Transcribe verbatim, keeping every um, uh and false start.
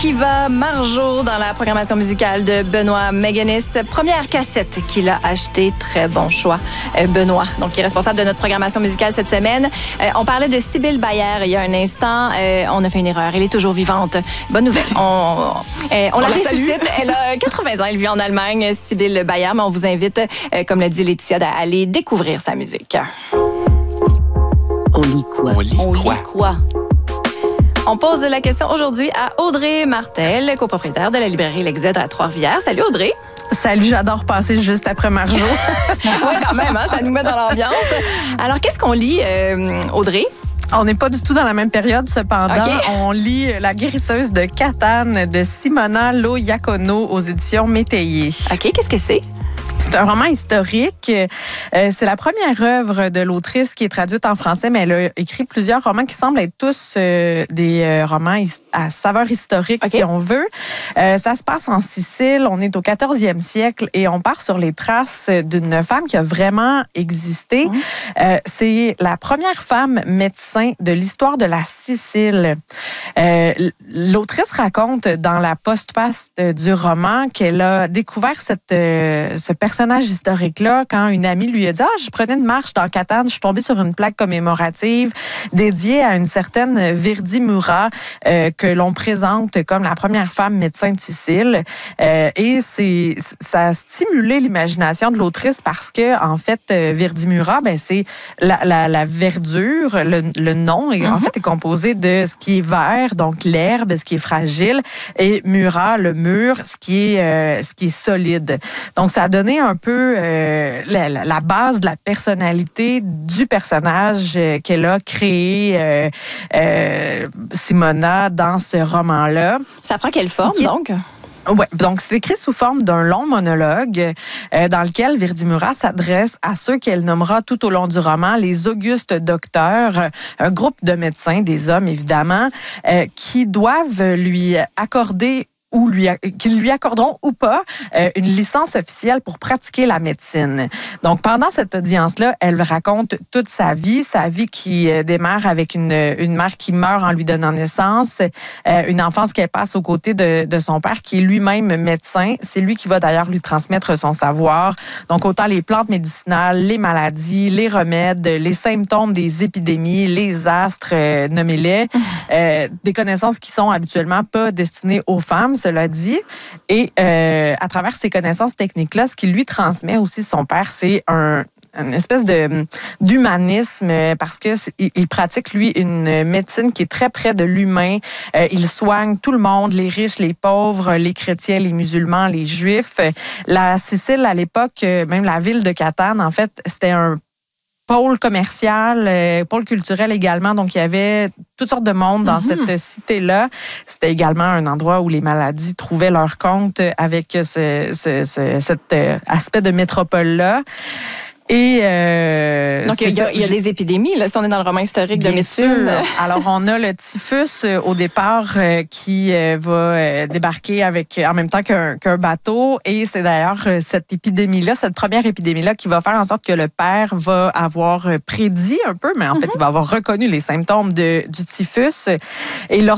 Qui va Marjo dans la programmation musicale de Benoît Méganis. Première cassette qu'il a achetée. Très bon choix, euh, Benoît, donc qui est responsable de notre programmation musicale cette semaine. Euh, on parlait de Sybille Bayer il y a un instant. Euh, on a fait une erreur. Elle est toujours vivante. Bonne nouvelle. On, euh, on, on la, la ressuscite. Elle a quatre-vingts ans. Elle vit en Allemagne, Sybille Bayer. Mais on vous invite, euh, comme l'a dit Laetitia, à aller découvrir sa musique. On lit quoi? On lit on quoi? Lit quoi? On pose la question aujourd'hui à Audrey Martel, copropriétaire de la librairie L'Exèdre à Trois-Rivières. Salut Audrey. Salut, j'adore passer juste après Marjo. Oui, quand même, hein, ça nous met dans l'ambiance. Alors, qu'est-ce qu'on lit, euh, Audrey? On n'est pas du tout dans la même période, cependant. Okay. On lit La guérisseuse de Catane de Simona Lo-Iacono aux éditions Métayer. OK, qu'est-ce que c'est? C'est un roman historique. Euh, c'est la première œuvre de l'autrice qui est traduite en français, mais elle a écrit plusieurs romans qui semblent être tous euh, des euh, romans à saveur historique, okay. si on veut. Euh, ça se passe en Sicile. On est au quatorzième siècle et on part sur les traces d'une femme qui a vraiment existé. Mmh. Euh, c'est la première femme médecin de l'histoire de la Sicile. Euh, l'autrice raconte dans la postface du roman qu'elle a découvert cette, euh, ce personnage personnage historique-là, quand une amie lui a dit « Ah, je prenais une marche dans Catane, je suis tombée sur une plaque commémorative dédiée à une certaine Virdi Mura euh, que l'on présente comme la première femme médecin de Sicile. Euh, » Et c'est, ça a stimulé l'imagination de l'autrice parce que, en fait, euh, Virdi Mura, ben, c'est la, la, la verdure, le, le nom, est, mm-hmm. en fait, est composé de ce qui est vert, donc l'herbe, ce qui est fragile, et Mura, le mur, ce qui est, euh, ce qui est solide. Donc, ça a donné un peu euh, la, la base de la personnalité du personnage euh, qu'elle a créé, euh, euh, Simona, dans ce roman-là. Ça prend quelle forme, qui... donc? Oui, donc c'est écrit sous forme d'un long monologue euh, dans lequel Virdi Mura s'adresse à ceux qu'elle nommera tout au long du roman les augustes docteurs, un groupe de médecins, des hommes évidemment, euh, qui doivent lui accorder ou lui, qu'ils lui accorderont ou pas euh, une licence officielle pour pratiquer la médecine. Donc, pendant cette audience-là, elle raconte toute sa vie, sa vie qui euh, démarre avec une, une mère qui meurt en lui donnant naissance, euh, une enfance qu'elle passe aux côtés de, de son père qui est lui-même médecin. C'est lui qui va d'ailleurs lui transmettre son savoir. Donc, autant les plantes médicinales, les maladies, les remèdes, les symptômes des épidémies, les astres, euh, nommez-les, euh, des connaissances qui sont habituellement pas destinées aux femmes, cela dit. Et euh, à travers ces connaissances techniques-là, ce qu'il lui transmet aussi son père, c'est un une espèce de d'humanisme parce que il pratique lui une médecine qui est très près de l'humain. Euh, il soigne tout le monde, les riches, les pauvres, les chrétiens, les musulmans, les juifs. La Sicile à l'époque, même la ville de Catane, en fait, c'était un pôle commercial, euh, pôle culturel également. Donc, il y avait toutes sortes de monde dans mm-hmm. cette cité-là. C'était également un endroit où les maladies trouvaient leur compte avec ce, ce, ce, cet aspect de métropole-là. Et euh, donc, il y, y a des épidémies, là, si on est dans le roman historique de médecine. Sûr. Alors, on a le typhus euh, au départ euh, qui euh, va euh, débarquer avec, en même temps qu'un, qu'un bateau. Et c'est d'ailleurs euh, cette épidémie-là, cette première épidémie-là qui va faire en sorte que le père va avoir prédit un peu, mais en mm-hmm. fait, il va avoir reconnu les symptômes de, du typhus. Et lors